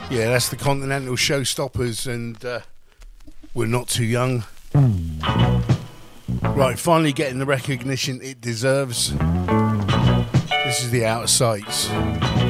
Yeah, that's the Continental Showstoppers, and we're not too young. Right, finally getting the recognition it deserves. This is the Outer Sights.